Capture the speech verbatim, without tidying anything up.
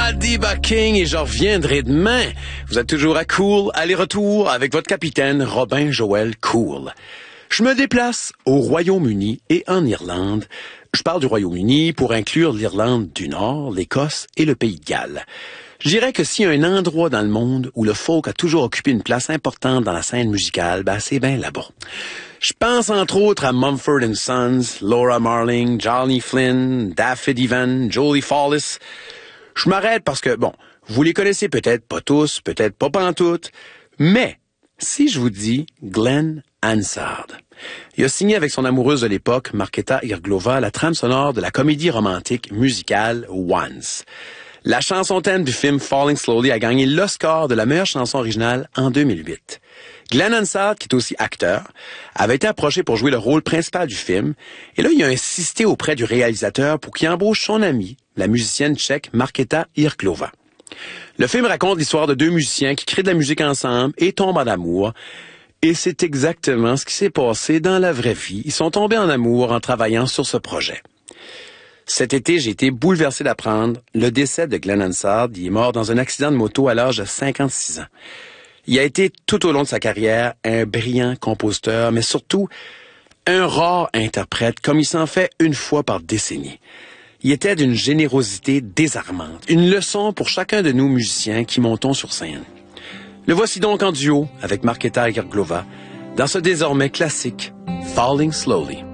Madiba King et je reviendrai demain. Vous êtes toujours à Cool, aller-retour avec votre capitaine Robin Joël Cool. Je me déplace au Royaume-Uni et en Irlande. Je parle du Royaume-Uni pour inclure l'Irlande du Nord, l'Écosse et le Pays de Galles. Je dirais que s'il y a un endroit dans le monde où le folk a toujours occupé une place importante dans la scène musicale, ben c'est bien là-bas. Je pense entre autres à Mumford and Sons, Laura Marling, Johnny Flynn, Daffy Evan, Jolie Follis. Je m'arrête parce que, bon, vous les connaissez peut-être pas tous, peut-être pas pantoute, mais si je vous dis Glenn Hansard, il a signé avec son amoureuse de l'époque, Markéta Irglova, la trame sonore de la comédie romantique musicale Once. La chanson thème du film Falling Slowly a gagné l'Oscar de la meilleure chanson originale en deux mille huit. Glenn Hansard, qui est aussi acteur, avait été approché pour jouer le rôle principal du film, et là, il a insisté auprès du réalisateur pour qu'il embauche son amie, la musicienne tchèque Markéta Irglova. Le film raconte l'histoire de deux musiciens qui créent de la musique ensemble et tombent en amour, et c'est exactement ce qui s'est passé dans la vraie vie. Ils sont tombés en amour en travaillant sur ce projet. Cet été, j'ai été bouleversé d'apprendre le décès de Glenn Hansard. Il est mort dans un accident de moto à l'âge de cinquante-six ans. Il a été tout au long de sa carrière un brillant compositeur, mais surtout un rare interprète, comme il s'en fait une fois par décennie. Il était d'une générosité désarmante, une leçon pour chacun de nous musiciens qui montons sur scène. Le voici donc en duo avec Markéta Irglova dans ce désormais classique Falling Slowly.